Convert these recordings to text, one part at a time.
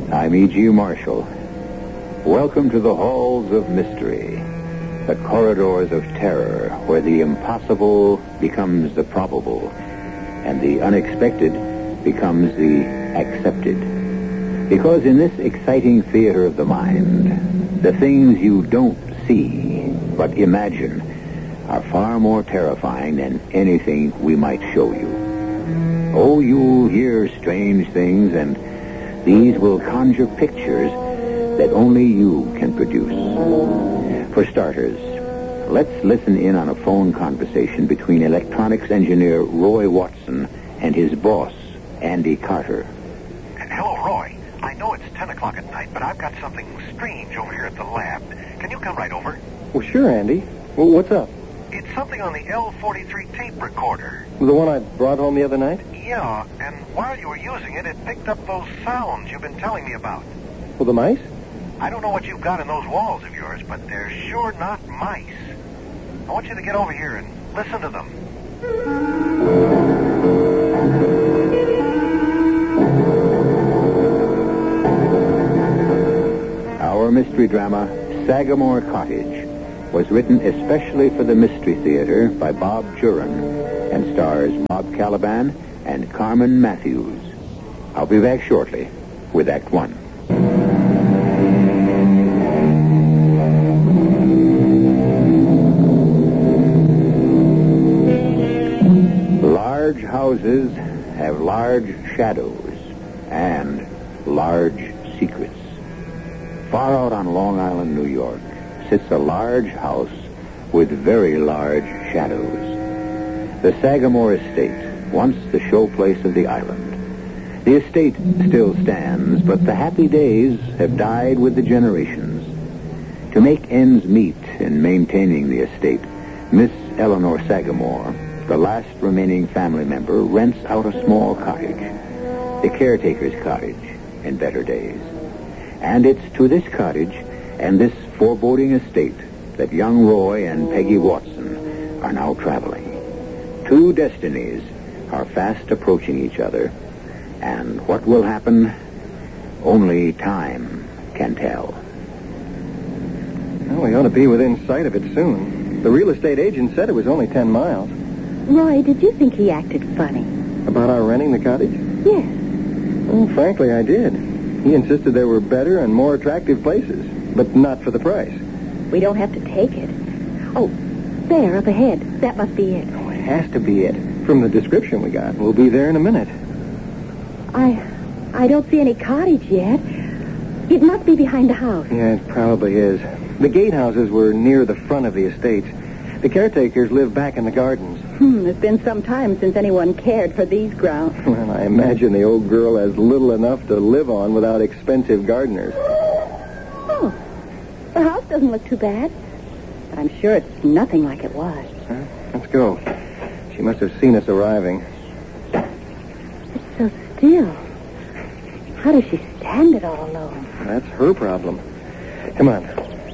I'm E.G. Marshall. Welcome to the halls of mystery, the corridors of terror, where the impossible becomes the probable, and the unexpected becomes the accepted. Because in this exciting theater of the mind, the things you don't see but imagine are far more terrifying than anything we might show you. Oh, you'll hear strange things, and these will conjure pictures that only you can produce. For starters, let's listen in on a phone conversation between electronics engineer Roy Watson and his boss, Andy Carter. Hello, Roy. I know it's 10 o'clock at night, but I've got something strange over here at the lab. Can you come right over? Well, sure, Andy. Well, what's up? It's something on the L43 tape recorder. The one I brought home the other night? Yeah, and while you were using it, it picked up those sounds you've been telling me about. Well, the mice? I don't know what you've got in those walls of yours, but they're sure not mice. I want you to get over here and listen to them. Our mystery drama, Sagamore Cottage, was written especially for the Mystery Theater by Bob Juran and stars Bob Caliban and Carmen Matthews. I'll be back shortly with Act One. Large houses have large shadows and large secrets. Far out on Long Island, New York, sits a large house with very large shadows. The Sagamore Estate, once the showplace of the island. The estate still stands, but the happy days have died with the generations. To make ends meet in maintaining the estate, Miss Eleanor Sagamore, the last remaining family member, rents out a small cottage, the caretaker's cottage in better days. And it's to this cottage and this foreboding estate that young Roy and Peggy Watson are now traveling. Two destinies are fast approaching each other, and what will happen, only time can tell. Well, we ought to be within sight of it soon. The real estate agent said it was only 10 miles. Roy, did you think he acted funny? About our renting the cottage? Yes. Well, frankly, I did. He insisted there were better and more attractive places, but not for the price. We don't have to take it. Oh, there, up ahead. That must be it. Oh, it has to be it. From the description we got. We'll be there in a minute. I don't see any cottage yet. It must be behind the house. Yeah, it probably is. The gatehouses were near the front of the estate. The caretakers live back in the gardens. It's been some time since anyone cared for these grounds. Well, I imagine the old girl has little enough to live on without expensive gardeners. Oh, the house doesn't look too bad. But I'm sure it's nothing like it was. Huh? Let's go. She must have seen us arriving. It's so still. How does she stand it all alone? That's her problem. Come on.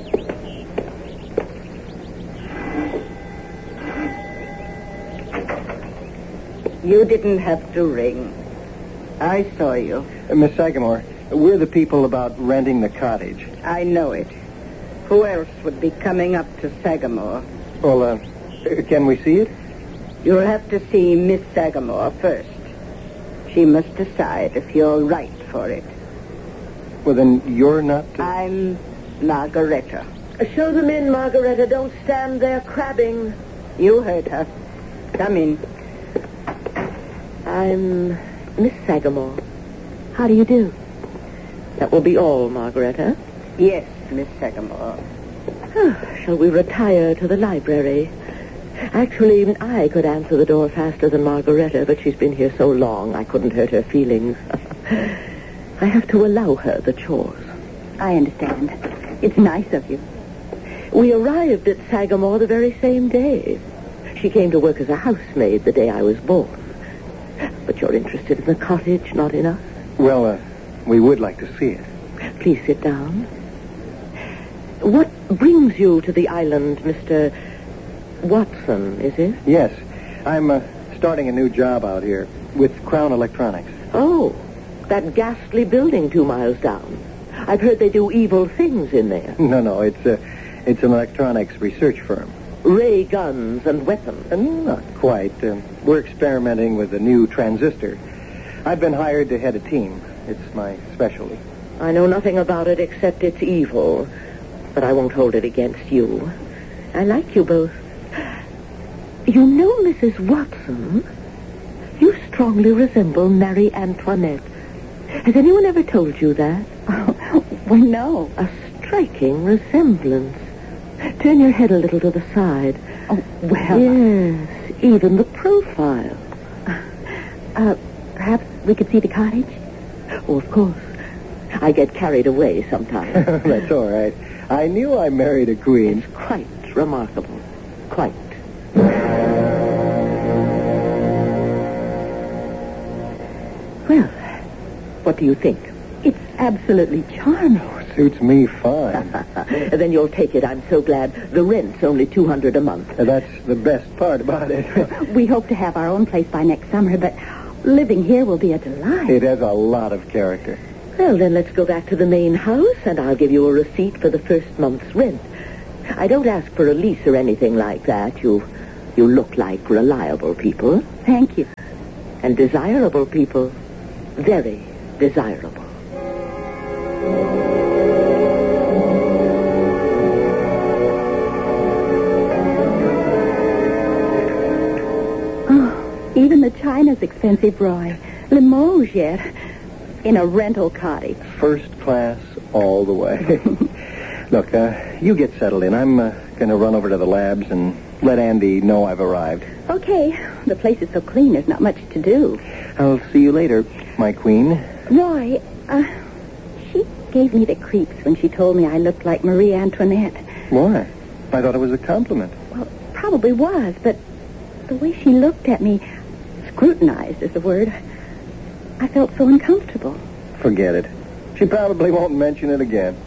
You didn't have to ring. I saw you. Miss Sagamore, we're the people about renting the cottage. I know it. Who else would be coming up to Sagamore? Well, can we see it? You'll have to see Miss Sagamore first. She must decide if you're right for it. Well, then you're not... I'm Margareta. Show them in, Margareta. Don't stand there crabbing. You heard her. Come in. I'm Miss Sagamore. How do you do? That will be all, Margareta. Yes, Miss Sagamore. Shall we retire to the library? Actually, I could answer the door faster than Margareta, but she's been here so long I couldn't hurt her feelings. I have to allow her the chores. I understand. It's nice of you. We arrived at Sagamore the very same day. She came to work as a housemaid the day I was born. But you're interested in the cottage, not in us? Well, we would like to see it. Please sit down. What brings you to the island, Mr. Watson, is it? Yes. I'm starting a new job out here with Crown Electronics. Oh, That ghastly building 2 miles down. I've heard they do evil things in there. No, it's an electronics research firm. Ray guns and weapons. Not quite. We're experimenting with a new transistor. I've been hired to head a team. It's my specialty. I know nothing about it except it's evil. But I won't hold it against you. I like you both. You know, Mrs. Watson, you strongly resemble Marie Antoinette. Has anyone ever told you that? Well, no. A striking resemblance. Turn your head a little to the side. Oh, well. Yes, even the profile. Perhaps we could see the cottage? Oh, of course. I get carried away sometimes. That's all right. I knew I married a queen. It's quite remarkable. Quite. Well, what do you think? It's absolutely charming. Suits me fine. Then you'll take it. I'm so glad. The rent's only $200 a month. That's the best part about it. We hope to have our own place by next summer, but living here will be a delight. It has a lot of character. Well, then let's go back to the main house, and I'll give you a receipt for the first month's rent. I don't ask for a lease or anything like that. You look like reliable people. Thank you. And desirable people. Very desirable. Even the china's expensive, Roy. Limoges yet. In a rental cottage. First class all the way. Look, you get settled in. I'm going to run over to the labs and let Andy know I've arrived. Okay. The place is so clean, there's not much to do. I'll see you later, my queen. Roy, she gave me the creeps when she told me I looked like Marie Antoinette. Why? I thought it was a compliment. Well, probably was, but the way she looked at me, scrutinized is the word, I felt so uncomfortable. Forget it. She probably won't mention it again.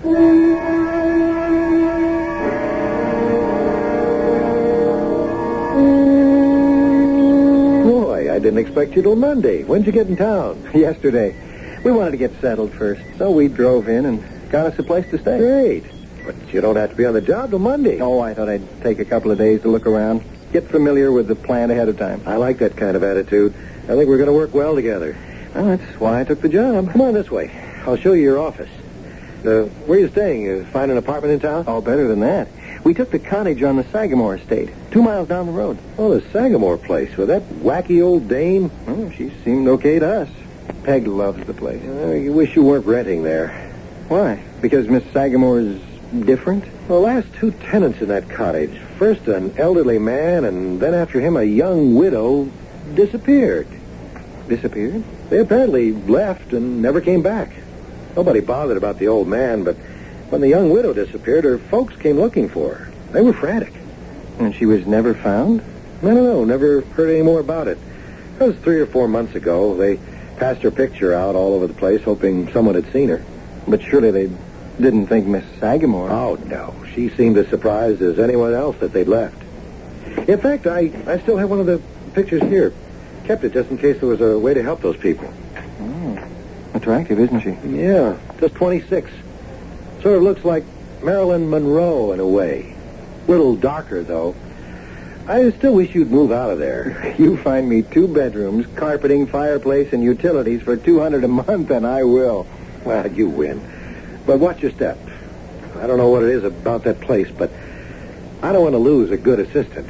Boy, I didn't expect you till Monday. When'd you get in town? Yesterday. We wanted to get settled first, so we drove in and got us a place to stay. Great. But you don't have to be on the job till Monday. Oh, I thought I'd take a couple of days to look around, get familiar with the plant ahead of time. I like that kind of attitude. I think we're going to work well together. Well, that's why I took the job. Come on this way. I'll show you your office. Where are you staying? You find an apartment in town? Oh, better than that. We took the cottage on the Sagamore estate, 2 miles down the road. Oh, the Sagamore place with that wacky old dame? Well, she seemed okay to us. Peg loves the place. You wish you weren't renting there. Why? Because Miss Sagamore's different? The last 2 tenants in that cottage, first an elderly man, and then after him a young widow, disappeared. Disappeared? They apparently left and never came back. Nobody bothered about the old man, but when the young widow disappeared, her folks came looking for her. They were frantic. And she was never found? No, never heard any more about it. That was 3 or 4 months ago. They passed her picture out all over the place, hoping someone had seen her. But surely they didn't think Miss Sagamore... Oh, no. She seemed as surprised as anyone else that they'd left. In fact, I still have one of the pictures here. Kept it just in case there was a way to help those people. Oh, attractive, isn't she? Yeah, just 26. Sort of looks like Marilyn Monroe in a way. Little darker, though. I still wish you'd move out of there. You find me 2 bedrooms, carpeting, fireplace, and utilities for $200 a month, and I will. Well, you win. But watch your step. I don't know what it is about that place, but I don't want to lose a good assistant.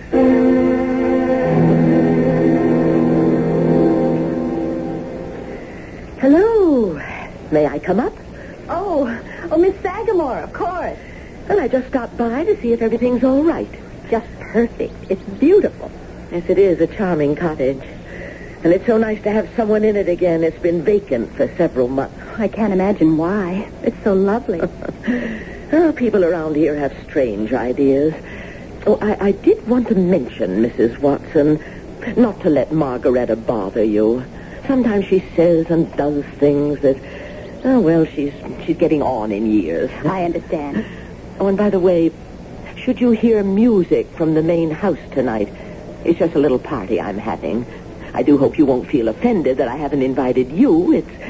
Hello. May I come up? Oh, Miss Sagamore, of course. Well, I just stopped by to see if everything's all right. Just perfect. It's beautiful. Yes, it is a charming cottage. And it's so nice to have someone in it again. It's been vacant for several months. I can't imagine why. It's so lovely. Oh, people around here have strange ideas. Oh, I did want to mention, Mrs. Watson, not to let Margaretta bother you. Sometimes she says and does things that, oh, well, she's getting on in years. I understand. Oh, and by the way, should you hear music from the main house tonight, it's just a little party I'm having. I do hope you won't feel offended that I haven't invited you. It's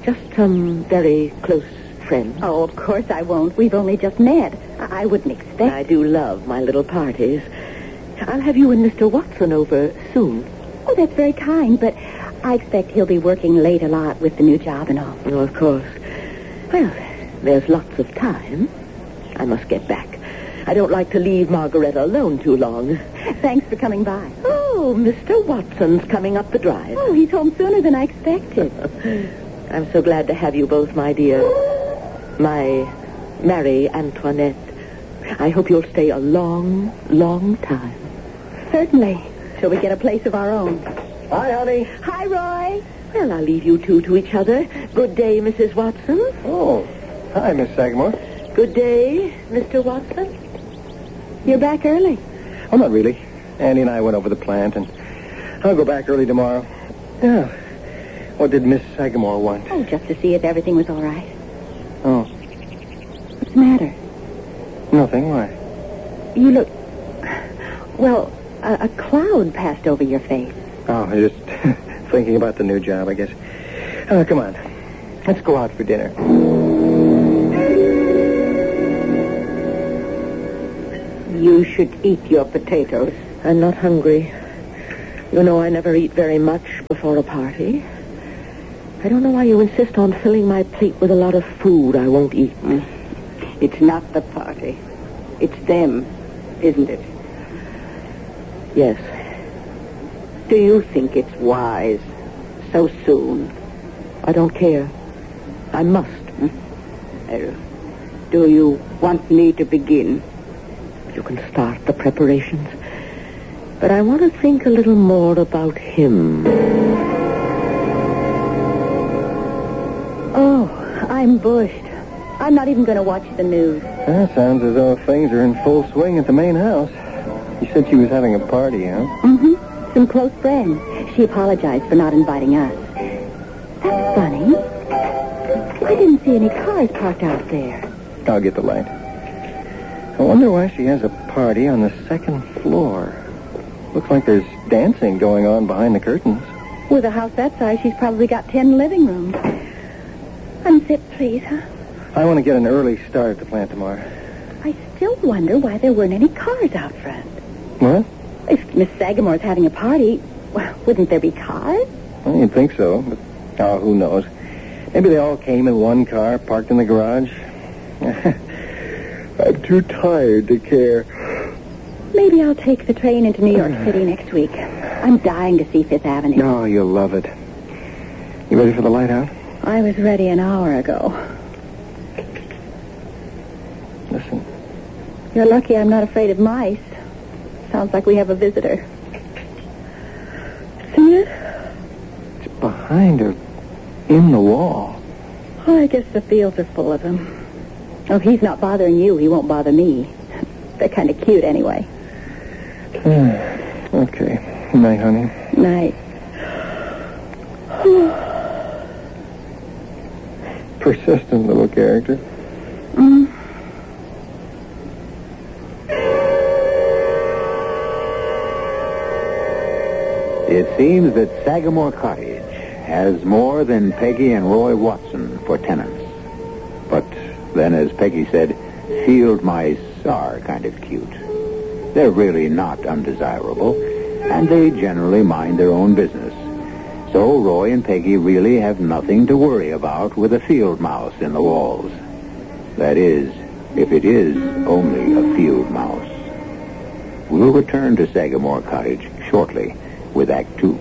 just some very close friends. Oh, of course I won't. We've only just met. I wouldn't expect... I do love my little parties. I'll have you and Mr. Watson over soon. Oh, that's very kind, but I expect he'll be working late a lot with the new job and all. Oh, of course. Well, there's lots of time. I must get back. I don't like to leave Margaretta alone too long. Thanks for coming by. Oh, Mr. Watson's coming up the drive. Oh, he's home sooner than I expected. I'm so glad to have you both, my dear. My Marie Antoinette. I hope you'll stay a long, long time. Certainly. Till we get a place of our own. Hi, honey. Hi, Roy. Well, I'll leave you two to each other. Good day, Mrs. Watson. Oh, hi, Miss Sagamore. Good day, Mr. Watson. You're back early. Oh, not really. Andy and I went over the plant, and I'll go back early tomorrow. Yeah. What did Miss Sagamore want? Oh, just to see if everything was all right. Oh, What's the matter? nothing. Why? You look... Well, a cloud passed over your face. Oh, I'm just thinking about the new job, I guess. Come on. Let's go out for dinner. You should eat your potatoes. I'm not hungry. You know I never eat very much before a party. I don't know why you insist on filling my plate with a lot of food I won't eat. It's not the party. It's them, isn't it? Yes. Do you think it's wise so soon? I don't care. I must. Do you want me to begin? You can start the preparations. But I want to think a little more about him. Oh, I'm bushed. I'm not even going to watch the news. Sounds as though things are in full swing at the main house. You said she was having a party, huh? Mm-hmm. Some close friends. She apologized for not inviting us. That's funny. I didn't see any cars parked out there. I'll get the light. I wonder why she has a party on the second floor. Looks like there's dancing going on behind the curtains. With a house that size, she's probably got 10 living rooms. Unzip, please, huh? I want to get an early start at the plant tomorrow. I still wonder why there weren't any cars out front. What? If Miss Sagamore's having a party, well, wouldn't there be cars? Well, you'd think so, but who knows? Maybe they all came in one car, parked in the garage. I'm too tired to care. Maybe I'll take the train into New York City next week. I'm dying to see Fifth Avenue. Oh, you'll love it. You ready for the light out? I was ready an hour ago. Listen. You're lucky I'm not afraid of mice. Sounds like we have a visitor. See it? It's behind her, in the wall. Oh, I guess the fields are full of them. Oh, if he's not bothering you, he won't bother me. They're kind of cute anyway. Okay. Night, honey. Night. Persistent little character. It seems that Sagamore Cottage has more than Peggy and Roy Watson for tenants. But then, as Peggy said, field mice are kind of cute. They're really not undesirable, and they generally mind their own business. So Roy and Peggy really have nothing to worry about with a field mouse in the walls. That is, if it is only a field mouse. We'll return to Sagamore Cottage shortly with Act 2.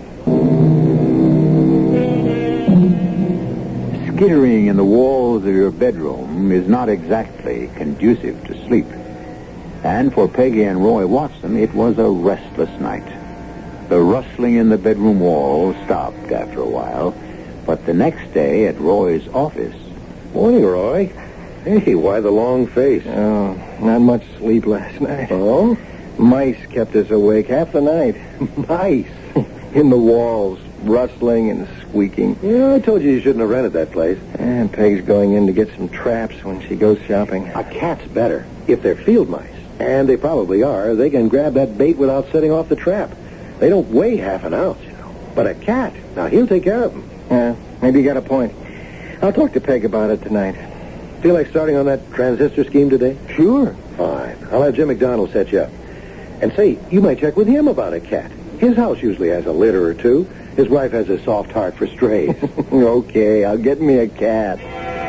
Skittering in the walls of your bedroom is not exactly conducive to sleep. And for Peggy and Roy Watson, it was a restless night. The rustling in the bedroom wall stopped after a while, but the next day at Roy's office... Morning, Roy. Hey, why the long face? Oh, not much sleep last night. Oh? Mice kept us awake half the night. Mice. In the walls, rustling and squeaking. Yeah, I told you shouldn't have rented that place. And Peg's going in to get some traps when she goes shopping. A cat's better. If they're field mice, and they probably are, they can grab that bait without setting off the trap. They don't weigh half an ounce, you know. But a cat, now he'll take care of them. Yeah, maybe you got a point. I'll talk to Peg about it tonight. Feel like starting on that transistor scheme today? Sure. Fine. I'll have Jim McDonald set you up. And say, you might check with him about a cat. His house usually has a litter or two. His wife has a soft heart for strays. Okay, I'll get me a cat.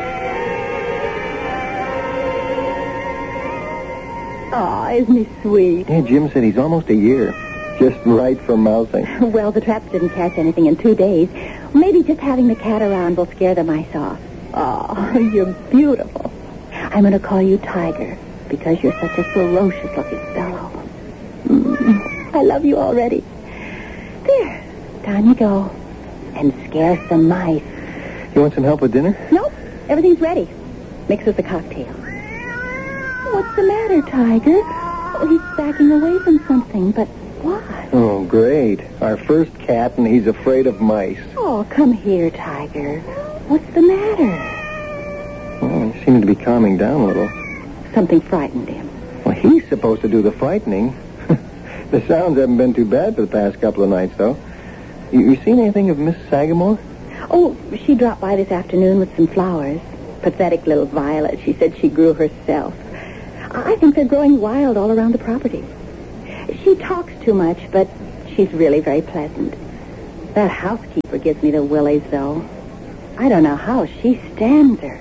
Aw, isn't he sweet? Hey, Jim said he's almost a year. Just right for mousing. Well, the traps didn't catch anything in 2 days. Maybe just having the cat around will scare the mice off. Oh, you're beautiful. I'm going to call you Tiger because you're such a ferocious-looking fellow. I love you already. There, down you go. And scare some mice. You want some help with dinner? Nope, everything's ready. Mix us a cocktail. What's the matter, Tiger? Oh, he's backing away from something, but what? Oh, great. Our first cat, and he's afraid of mice. Oh, come here, Tiger. What's the matter? Oh, he seemed to be calming down a little. Something frightened him. Well, he's supposed to do the frightening. The sounds haven't been too bad for the past couple of nights, though. You seen anything of Miss Sagamore? Oh, she dropped by this afternoon with some flowers. Pathetic little violets she said she grew herself. I think they're growing wild all around the property. She talks too much, but she's really very pleasant. That housekeeper gives me the willies, though. I don't know how she stands her.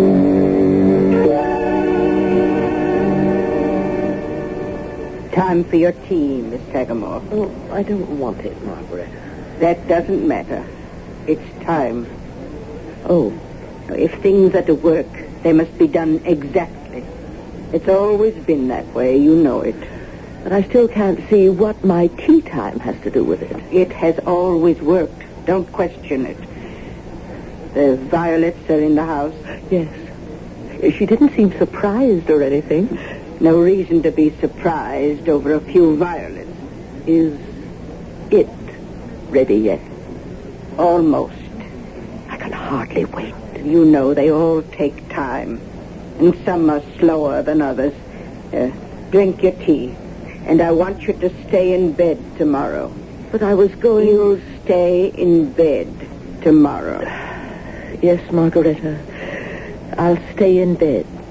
Time for your tea, Miss Sagamore. Oh, I don't want it, Margaret. That doesn't matter. It's time. Oh, If things are to work, they must be done exactly. It's always been that way, you know it. but I still can't see what my tea time has to do with it. It has always worked. Don't question it. The violets are in the house. Yes. She didn't seem surprised or anything. No reason to be surprised over a few violets. Is it ready yet? Almost. I can hardly wait. You know they all take time. And some are slower than others. Drink your tea. And I want you to stay in bed tomorrow. But I was going... You'll stay in bed tomorrow. Yes, Margareta. I'll stay in bed